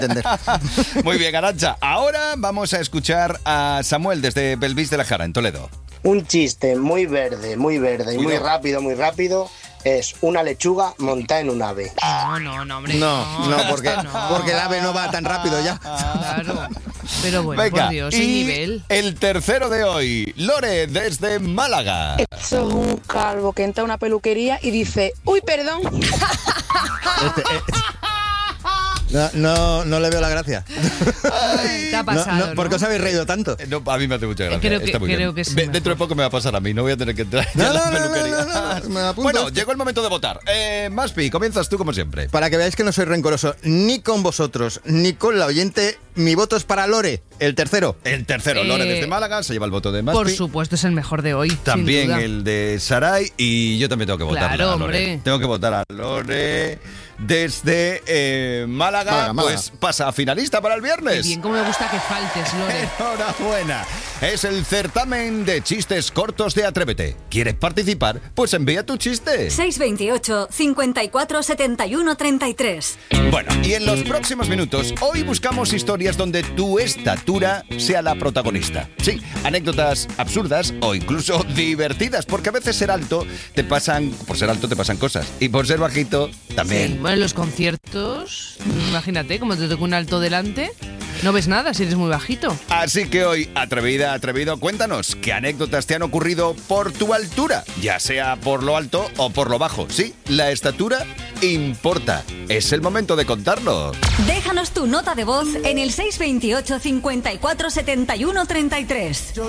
entender. Muy bien, Arantxa. Ahora vamos a escuchar a Samuel desde Belvís de la Jara, en Toledo. Un chiste muy verde y muy rápido es una lechuga montada en un ave. No, hombre. No, porque el ave no va tan rápido ya. Claro. Pero bueno, Venga, por Dios, el nivel. El tercero de hoy, Lore desde Málaga. Eso es un calvo que entra a una peluquería y dice, uy, perdón. No le veo la gracia. Te ha pasado, ¿no? ¿Por qué os habéis reído tanto? No, a mí me hace mucha gracia. Creo que sí. Dentro de poco me va a pasar a mí, no voy a tener que entrar a la peluquería. Me apunto. Bueno, llegó el momento de votar. Maspi, comienzas tú como siempre. Para que veáis que no soy rencoroso ni con vosotros, ni con la oyente, mi voto es para Lore, el tercero. El tercero, Lore desde Málaga, se lleva el voto de Maspi. Por supuesto, es el mejor de hoy. También sin duda. el de Saray, y yo también tengo que votar Claro, a Lore. hombre. Tengo que votar a Lore desde Málaga. Pues pasa a finalista para el viernes. Qué bien, como me gusta que faltes, Lore. Enhorabuena. Es el certamen de chistes cortos de Atrévete. ¿Quieres participar? Pues envía tu chiste. 628 54 71 33. Bueno, y en los próximos minutos, hoy buscamos historias donde tu estatura sea la protagonista. Sí, anécdotas absurdas o incluso divertidas, porque a veces por ser alto te pasan cosas. Y por ser bajito, también. Sí, bueno, en los conciertos, imagínate, como te toca un alto delante, no ves nada si eres muy bajito. Así que hoy, atrevida, atrevido, cuéntanos qué anécdotas te han ocurrido por tu altura, ya sea por lo alto o por lo bajo. Sí, la estatura importa. Es el momento de contarlo. Déjanos tu nota de voz en el 628 54 71 33.